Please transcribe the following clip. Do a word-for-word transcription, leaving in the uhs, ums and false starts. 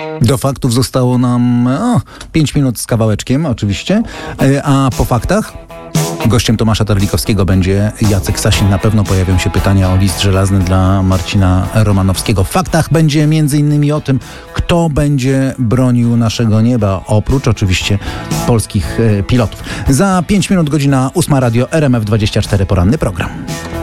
Do faktów zostało nam o, pięć minut z kawałeczkiem oczywiście, a po faktach gościem Tomasza Terlikowskiego będzie Jacek Sasin. Na pewno pojawią się pytania o list żelazny dla Marcina Romanowskiego. W faktach będzie m.in. o tym, kto będzie bronił naszego nieba, oprócz oczywiście polskich e, pilotów. Za pięć minut godzina ósma, radio R M F dwadzieścia cztery, poranny program.